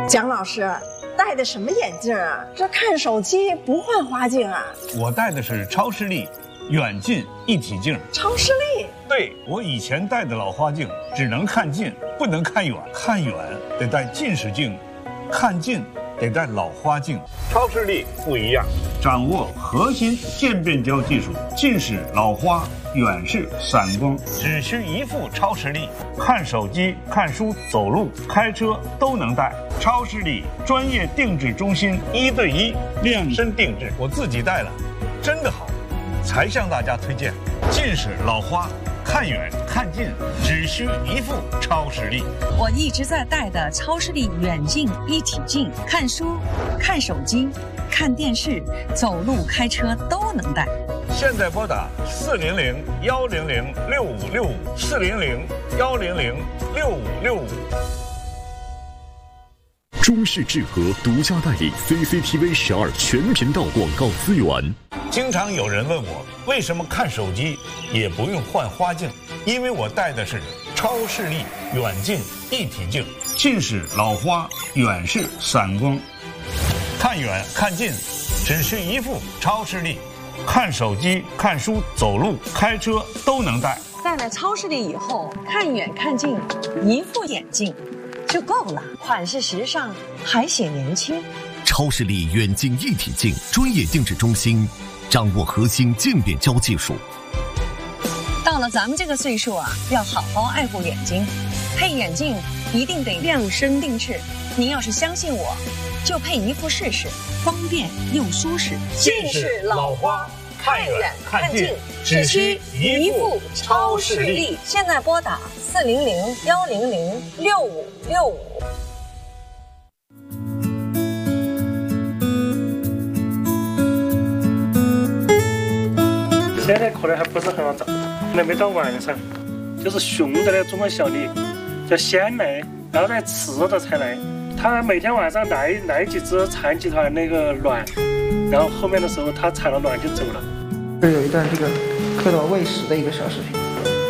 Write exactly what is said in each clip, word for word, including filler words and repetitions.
蒋老师戴的什么眼镜啊？这看手机不换花镜啊？ 我戴的是超视力远近一体镜。 超视力？ 对，我以前戴的老花镜只能看近，不能看远，看远得戴近视镜，看近得戴老花镜。超视力不一样，掌握核心渐变焦技术，近视、老花、远视、散光，只需一副超视力，看手机、看书、走路、开车都能戴。超视力专业定制中心，一对一量身定制，我自己戴了，真的好，才向大家推荐。近视、老花，看远看近只需一副超视力。 我一直在戴的超视力远近一体镜，看书、看手机、看电视、走路、开车都能戴。 现在拨打四零零幺零零六五六五四零零幺零零六五六五。 中视智和独家代理 C C T V 十二全频道广告资源。 经常有人问我，为什么看手机也不用换花镜？因为我戴的是超视力远近一体镜，近视、老花、远视、散光，看远看近只需一副超视力，看手机、看书、走路、开车都能戴。 戴了超视力以后，看远看近一副眼镜就够了，款式时尚，还显年轻。 超视力远近一体镜专业定制中心，掌握核心渐变焦技术。 到了咱们这个岁数啊，要好好爱护眼睛，配眼镜一定得量身定制。您要是相信我，就配一副试试，方便又舒适。 近视、老花，看远看近只需一副超视力。 现在拨打四零零幺零零六五六五。 现在可能还不是很好找，还没到晚上，就是雄的那中国小梨，叫先来，然后再雌的才来。他每天晚上来来几只产几团那个卵，然后后面的时候他产了卵就走了。 这有一段这个蝌蚪喂食的一个小视频。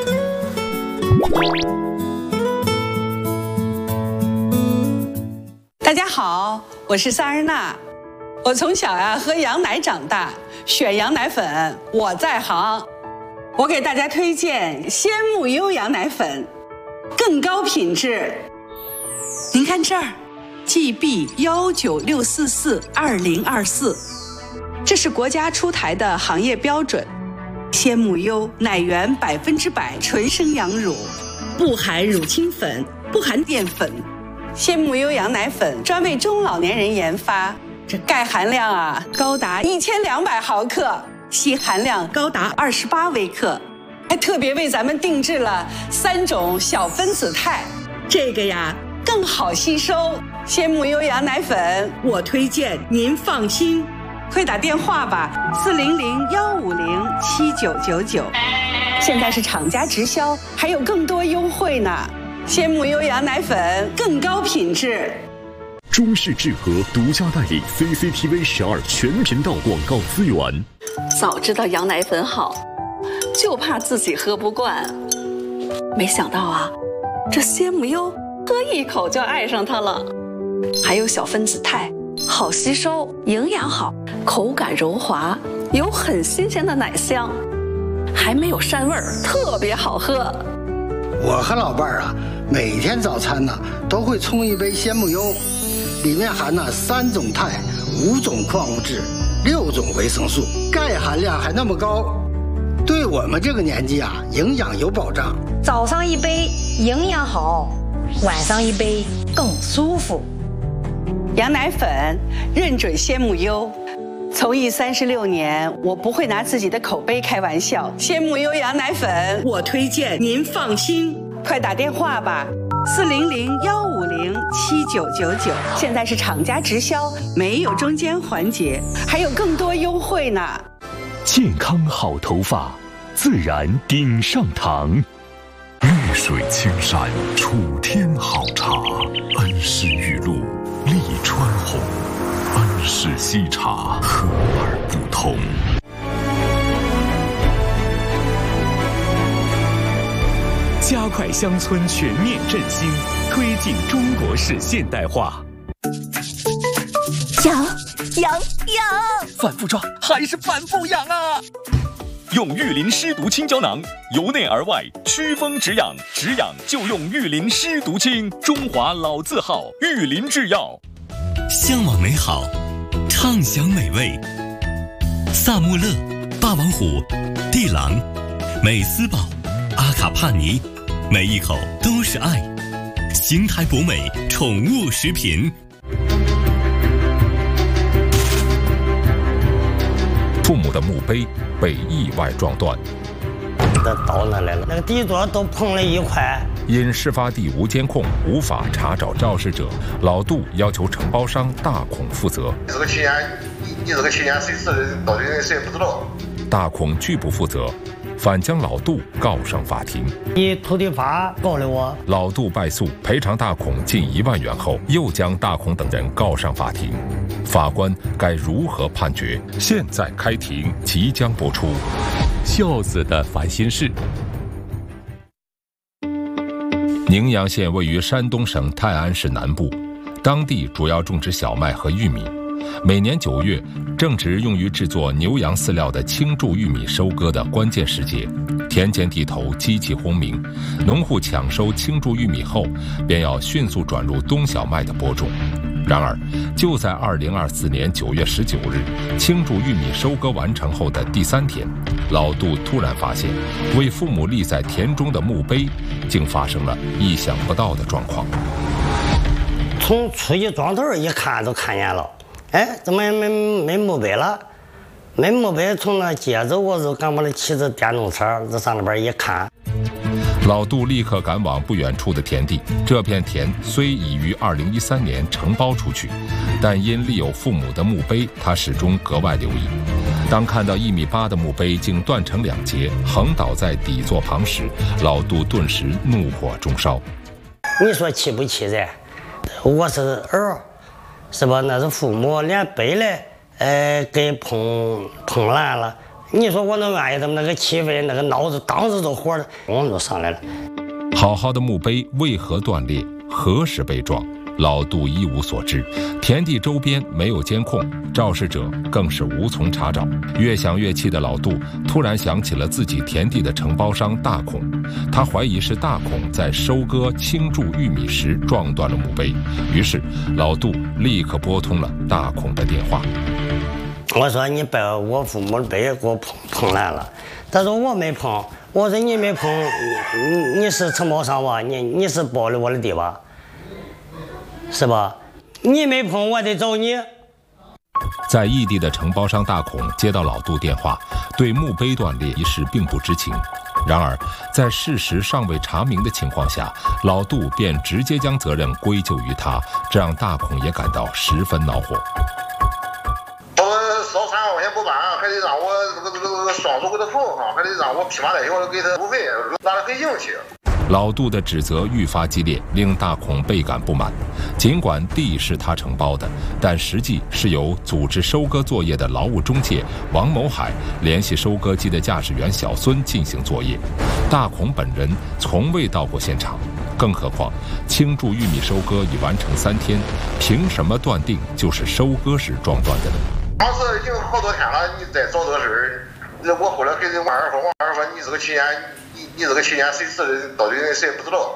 大家好，我是萨日娜。我从小呀、啊、喝羊奶长大，选羊奶粉我在行。我给大家推荐鲜木优羊奶粉，更高品质。您看这儿 ，G B 幺九六四四二零二四，这是国家出台的行业标准。鲜木优奶源百分之百纯生羊乳，不含乳清粉，不含淀粉。鲜木优羊奶粉专为中老年人研发。这钙含量啊高达一千两百毫克，硒含量高达二十八微克，还特别为咱们定制了三种小分子肽，这个呀更好吸收。鲜木优羊奶粉，我推荐您放心，快打电话吧，四零零幺五零七九九九，现在是厂家直销，还有更多优惠呢。鲜木优羊奶粉更高品质。 中视智和独家代理 C C T V 十二全频道广告资源。 早知道羊奶粉好，就怕自己喝不惯。没想到啊，这鲜木优喝一口就爱上它了。还有小分子肽，好吸收，营养好，口感柔滑，有很新鲜的奶香，还没有膻味儿，特别好喝。 我和老伴儿啊，每天早餐呢都会冲一杯鲜木优。里面含了三种肽、五种矿物质、六种维生素，钙含量还那么高，对我们这个年纪啊，营养有保障。 早上一杯营养好，晚上一杯更舒服。 羊奶粉认准鲜木优，从艺三十六年，我不会拿自己的口碑开玩笑。鲜木优羊奶粉，我推荐您放心，快打电话吧。四零零幺五零七九九九，现在是厂家直销，没有中间环节，还有更多优惠呢。 健康好头发，自然顶上堂。 绿水青山楚天好茶，恩施玉露利川红，恩施西茶和而不同。 加快乡村全面振兴，推进中国式现代化。 痒痒痒！ 反复抓还是反复痒啊！用玉林湿毒清胶囊，由内而外祛风止痒，止痒就用玉林湿毒清，中华老字号玉林制药。 向往美好，畅享美味。萨穆勒、霸王虎、地朗、美斯宝、阿卡帕尼，每一口都是爱。邢台博美宠物食品。 父母的墓碑被意外撞断， 这刀那来了，那个底座都碰了一块。 因事发地无监控，无法查找肇事者，老杜要求承包商大孔负责。 你这个期间，你你这个期间谁死的，到底谁也不知道。 大孔拒不负责，反将老杜告上法庭。 以土地法告了我， 老杜败诉，赔偿大孔近一万元后，又将大孔等人告上法庭。法官该如何判决？现在开庭，即将播出。 孝子的烦心事。 宁阳县位于山东省泰安市南部，当地主要种植小麦和玉米。每年九月，正值用于制作牛羊饲料的青贮玉米收割的关键时节，田间地头机器轰鸣，农户抢收青贮玉米后，便要迅速转入冬小麦的播种。然而，就在二零二四年九月十九日，青贮玉米收割完成后的第三天，老杜突然发现，为父母立在田中的墓碑，竟发生了意想不到的状况。 从出去庄头一看，都看见了。哎，怎么也没没墓碑了？没墓碑，从那街走，我就赶把那骑着电动车在上那边一看。 老杜立刻赶往不远处的田地，这片田虽已于二零一三年承包出去，但因立有父母的墓碑，他始终格外留意。当看到一米八的墓碑竟断成两截，横倒在底座旁时，老杜顿时怒火中烧。 你说气不气噻？我是儿，是吧？那是父母连碑嘞，呃，给碰碰烂了。你说我能愿意他们那个气氛，那个脑子当时都火了，我就上来了。 好好的墓碑为何断裂？何时被撞？老杜一无所知。田地周边没有监控，肇事者更是无从查找。越想越气的老杜突然想起了自己田地的承包商大孔，他怀疑是大孔在收割青贮玉米时撞断了墓碑，于是老杜立刻拨通了大孔的电话。 我说你把我父母的碑给我碰碰烂了，他说我没碰，我说你没碰，你你是承包商吧？你你是包了我的地吧？是吧？你没碰，我得找你。 在异地的承包商大孔接到老杜电话，对墓碑断裂一事并不知情。然而，在事实尚未查明的情况下，老杜便直接将责任归咎于他，这让大孔也感到十分恼火。 还得让我这个这个这个双手给他缝上，还得让我批完了以后给他补费，拿得很硬气。 老杜的指责愈发激烈，令大孔倍感不满。尽管地是他承包的，但实际是由组织收割作业的劳务中介王某海联系收割机的驾驶员小孙进行作业。大孔本人从未到过现场，更何况青贮玉米收割已完成三天，凭什么断定就是收割时撞断的呢？ 当时已经好多天了，你再找这个事儿，我后来给人王二说，王二说你这个期间，你你这个期间谁死的，到底谁也不知道。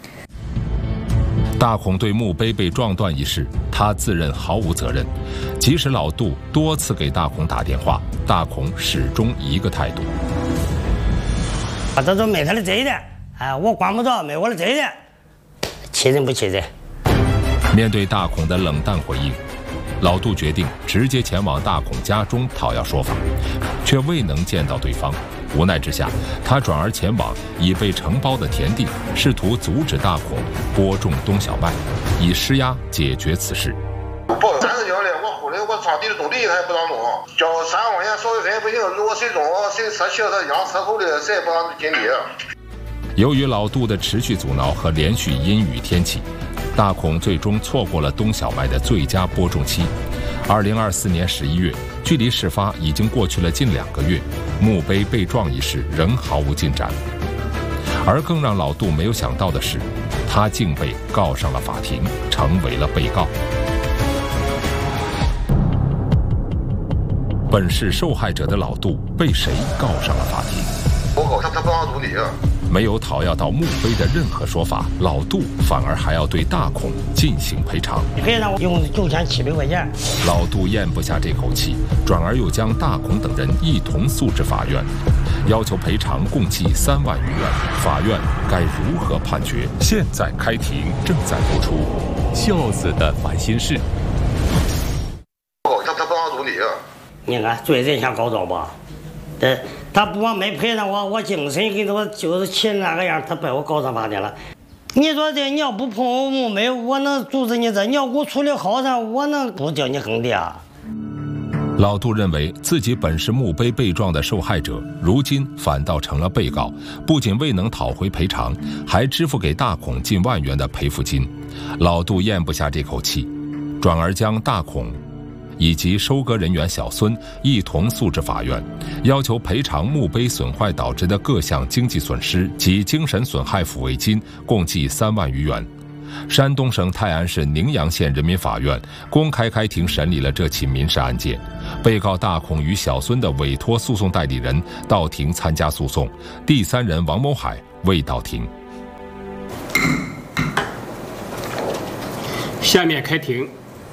大孔对墓碑被撞断一事，他自认毫无责任。即使老杜多次给大孔打电话，大孔始终一个态度： 啊，这都没他的责任，哎，我管不着，没我的责任，气人不气人？ 面对大孔的冷淡回应，老杜决定直接前往大孔家中讨要说法，却未能见到对方。无奈之下，他转而前往已被承包的田地，试图阻止大孔播种冬小麦，以施压解决此事。 我报三十条嘞，我后来我上地里种地，他也不让种，交三万块钱所有人也不行。如果谁种谁车骑他养车后的，谁也不让进地。 由于老杜的持续阻挠和连续阴雨天气，大孔最终错过了冬小麦的最佳播种期。二零二四年十一月，距离事发已经过去了近两个月，墓碑被撞一事仍毫无进展。而更让老杜没有想到的是，他竟被告上了法庭，成为了被告。 本是受害者的老杜被谁告上了法庭？ 我告他，他不让处理啊！ 没有讨要到墓碑的任何说法，老杜反而还要对大孔进行赔偿。 你可以让我用九千七百块钱。 老杜咽不下这口气，转而又将大孔等人一同诉至法院，要求赔偿共计三万余元。法院该如何判决？现在开庭，正在播出。 孝子的烦心事。 哦，他他不让处理啊！ 你看罪人想告状吧？对。他不光没赔偿我，我精神给我就是气那个样，他把我告上法庭了。你说这你要不碰我墓碑，我能阻止你这？你要给我处理好噻，我能不叫你横的啊？ 老杜认为自己本是墓碑被撞的受害者，如今反倒成了被告，不仅未能讨回赔偿，还支付给大孔近万元的赔付金。老杜咽不下这口气，转而将大孔以及收割人员小孙一同诉至法院，要求赔偿墓碑损坏导致的各项经济损失及精神损害抚慰金，共计三万余元。山东省泰安市宁阳县人民法院公开开庭审理了这起民事案件，被告大孔与小孙的委托诉讼代理人到庭参加诉讼，第三人王某海未到庭。 下面开庭。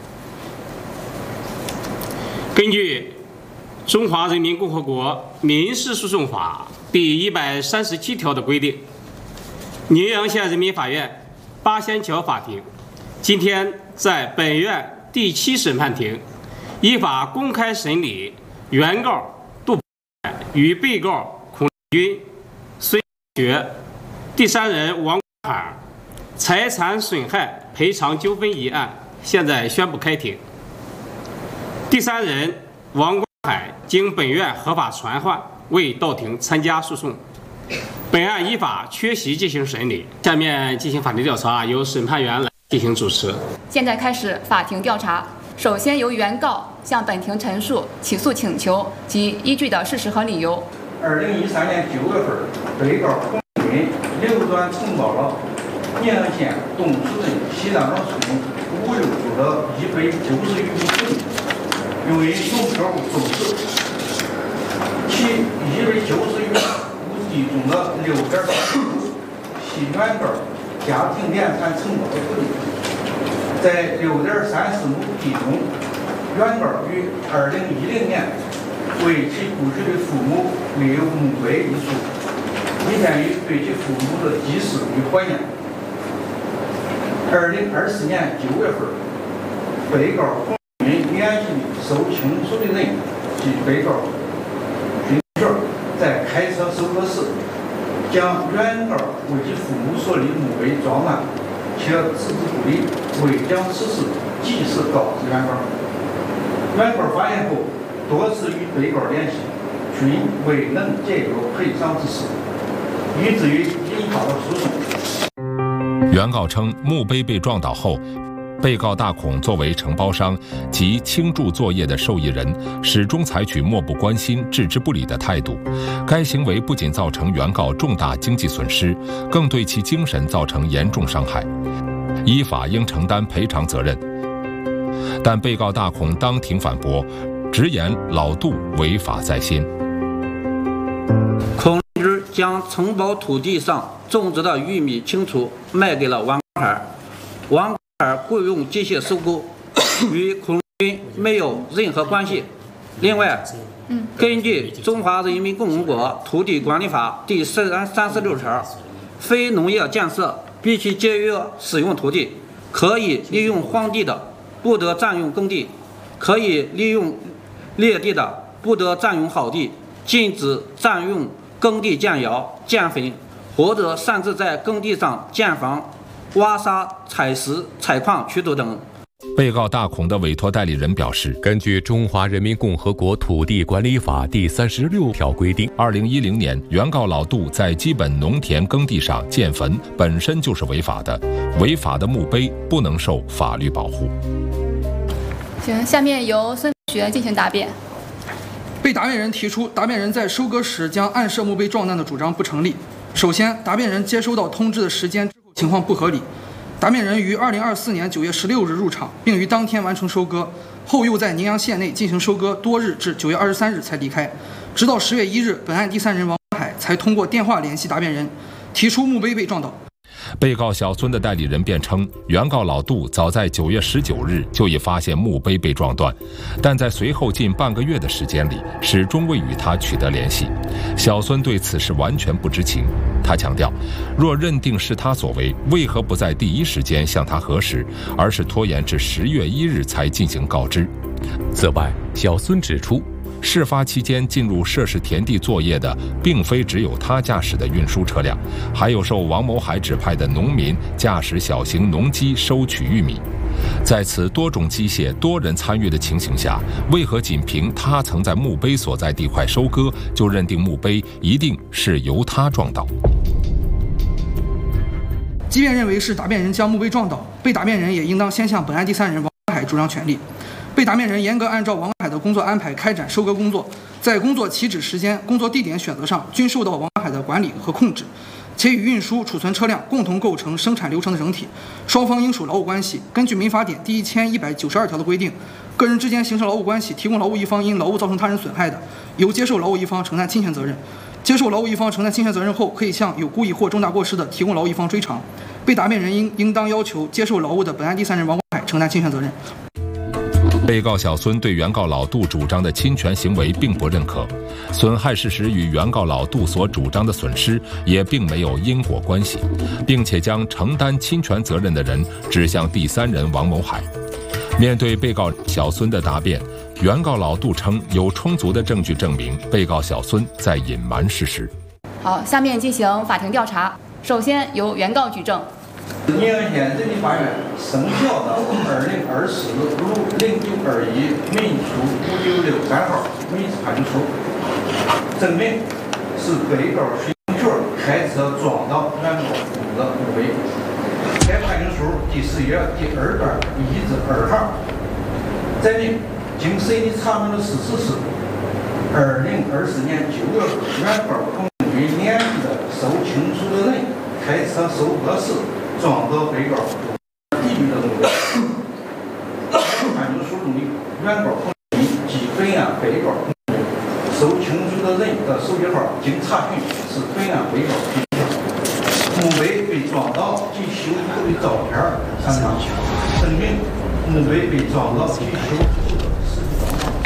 根据《中华人民共和国民事诉讼法》第一百三十七条的规定，宁阳县人民法院八仙桥法庭今天在本院第七审判庭依法公开审理原告杜与被告孔军、孙学、第三人王海财产损害赔偿纠纷一案，现在宣布开庭。第三人王光海经本院合法传唤，未到庭参加诉讼。本案依法缺席进行审理。下面进行法庭调查，由审判员来进行主持。 现在开始法庭调查。首先由原告向本庭陈述起诉请求及依据的事实和理由。 二零一三年九月份，被告孔军流转承包了宁阳县东石镇西南庄村五六处的一百九十余亩土地，用于农票种植，其一百九十余亩地中的六点八亩系原告家庭联产承包的土地，在六点三四亩地中，原告于二零一零年为其故去的父母立有墓碑一处，以便于对其父母的祭祀与怀念。二零二四年九月份，被告孔军联系受清诉的人及被告军学在开车收割时，将原告为其父母所立墓碑撞烂，且置之不理，未将此事及时告知原告。原告发现后，多次与被告联系，均未能解决赔偿之事，以至于引发了诉讼。 原告称，墓碑被撞倒后，被告大孔作为承包商及倾注作业的受益人，始终采取漠不关心、置之不理的态度。该行为不仅造成原告重大经济损失，更对其精神造成严重伤害，依法应承担赔偿责任。但被告大孔当庭反驳，直言老杜违法在先。 孔军将承包土地上种植的玉米清除卖给了王海，王海雇用机械收购，与孔军没有任何关系。另外，根据《中华人民共和国土地管理法》第三三十六条，非农业建设必须节约使用土地，可以利用荒地的，不得占用耕地；可以利用劣地的，不得占用好地。禁止占用耕地建窑、建坟，或者擅自在耕地上建房、挖沙、采石、采矿、取土等。 被告大孔的委托代理人表示， 根据《中华人民共和国土地管理法》第三十六条规定， 二零一零年原告老杜在基本农田耕地上建坟本身就是违法的，违法的墓碑不能受法律保护。 行，下面由孙学进行答辩。 被答辩人提出，答辩人在收割时将暗设墓碑撞烂的主张不成立。首先，答辩人接收到通知的时间之后情况不合理。 答辩人于二零二四年九月十六日入场，并于当天完成收割，后又在宁阳县内进行收割多日，至九月二十三日才离开。直到十月一日，本案第三人王海才通过电话联系答辩人，提出墓碑被撞倒。 被告小孙的代理人辩称，原告老杜早在九月十九日就已发现墓碑被撞断，但在随后近半个月的时间里，始终未与他取得联系。小孙对此事完全不知情。他强调，若认定是他所为，为何不在第一时间向他核实，而是拖延至十月一日才进行告知？ 此外，小孙指出， 事发期间进入涉事田地作业的，并非只有他驾驶的运输车辆，还有受王某海指派的农民驾驶小型农机收取玉米。在此多种机械、多人参与的情形下，为何仅凭他曾在墓碑所在地块收割，就认定墓碑一定是由他撞倒？ 即便认为是答辩人将墓碑撞倒，被答辩人也应当先向本案第三人王海主张权利。被答辩人严格按照王海的工作安排开展收割工作，在工作起止时间、工作地点选择上均受到王海的管理和控制，且与运输、储存车辆共同构成生产流程的整体，双方应属劳务关系。根据民法典第一千一百九十二条的规定，个人之间形成劳务关系，提供劳务一方因劳务造成他人损害的，由接受劳务一方承担侵权责任。接受劳务一方承担侵权责任后，可以向有故意或重大过失的提供劳务一方追偿。被答辩人应应当要求接受劳务的本案第三人王海承担侵权责任。 被告小孙对原告老杜主张的侵权行为并不认可，损害事实与原告老杜所主张的损失也并没有因果关系，并且将承担侵权责任的人指向第三人王某海。面对被告小孙的答辩，原告老杜称有充足的证据证明被告小孙在隐瞒事实。 好，下面进行法庭调查。首先由原告举证。 宁阳县人民法院生效的二零二四路零九二一民诉五九六三号民事判决书，证明是被告徐永全开车撞到原告父的墓碑。该判决书第十页第二段一至二行载明，经审理查明的事实是，二零二四年九月份，原告彭军年纪的受亲属的人开车收割时撞到被告地域的墓碑。判决书中的原告彭军即本案被告受亲属的人的手机号，经查询是本案被告皮条。墓碑被撞倒及修复的照片上上证明墓碑被撞倒及修复的实际状况。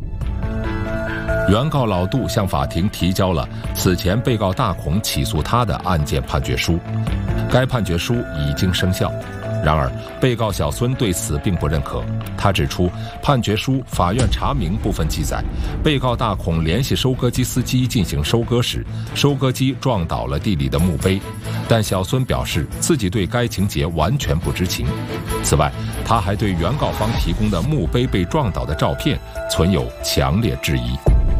原告老杜向法庭提交了此前被告大孔起诉他的案件判决书，该判决书已经生效。然而，被告小孙对此并不认可。他指出，判决书法院查明部分记载，被告大孔联系收割机司机进行收割时，收割机撞倒了地里的墓碑。但小孙表示自己对该情节完全不知情。此外，他还对原告方提供的墓碑被撞倒的照片存有强烈质疑。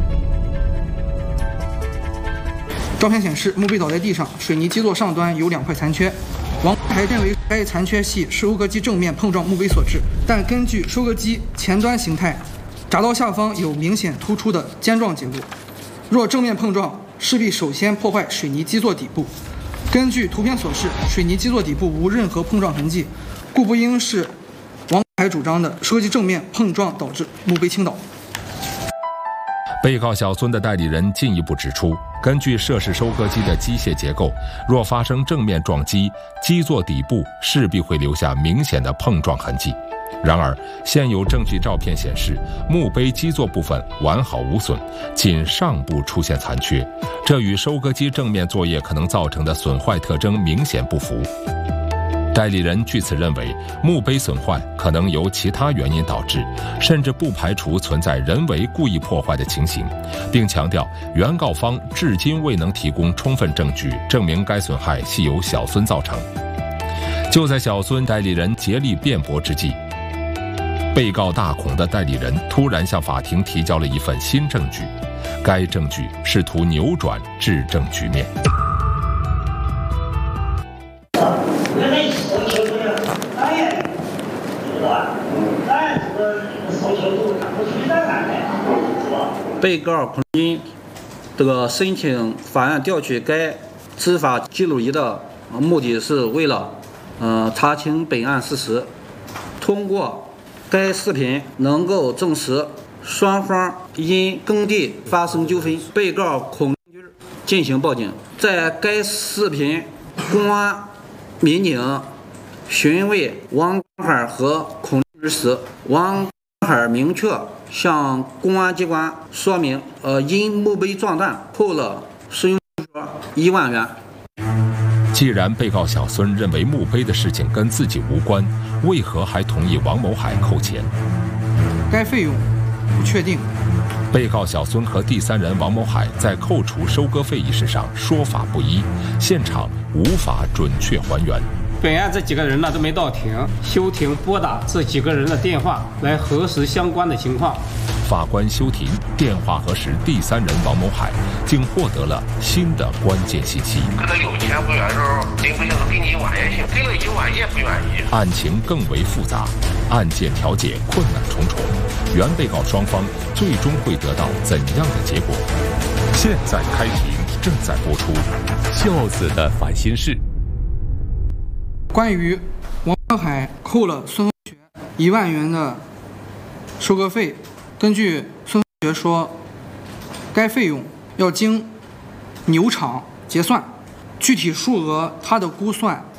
照片显示，墓碑倒在地上，水泥基座上端有两块残缺。王海认为该残缺系收割机正面碰撞墓碑所致，但根据收割机前端形态，铡刀下方有明显突出的尖状结构，若正面碰撞，势必首先破坏水泥基座底部。根据图片所示，水泥基座底部无任何碰撞痕迹，故不应是王海主张的收割机正面碰撞导致墓碑倾倒。 被告小孙的代理人进一步指出，根据涉事收割机的机械结构，若发生正面撞击，基座底部势必会留下明显的碰撞痕迹。然而，现有证据照片显示，墓碑基座部分完好无损，仅上部出现残缺，这与收割机正面作业可能造成的损坏特征明显不符。代理人据此认为，墓碑损坏可能由其他原因导致，甚至不排除存在人为故意破坏的情形，并强调原告方至今未能提供充分证据证明该损害系由小孙造成。就在小孙代理人竭力辩驳之际，被告大孔的代理人突然向法庭提交了一份新证据，该证据试图扭转质证局面。 被告彭军这个申请法院调取该执法记录仪的目的是为了呃查清本案事实。通过该视频能够证实双方因耕地发生纠纷，被告孔军进行报警。在该视频，公安民警询问王海和孔军时，王海明确向公安机关说明，呃，因墓碑撞断扣了孙永学一万元。 既然被告小孙认为墓碑的事情跟自己无关，为何还同意王某海扣钱？ 该费用不确定。 被告小孙和第三人王某海在扣除收割费一事上说法不一，现场无法准确还原。 本案这几个人呢都没到庭，休庭拨打这几个人的电话来核实相关的情况。 法官休庭，电话核实第三人王某海，竟获得了新的关键信息。 可能有钱不愿意，并不想给你一万也行，给了一万也不愿意。 案情更为复杂，案件调解困难重重，原被告双方最终会得到怎样的结果？现在开庭，正在播出《孝子的烦心事》。 关于王某海扣了孙同学一万元的收割费，根据孙同学说，该费用要经牛场结算，具体数额他的估算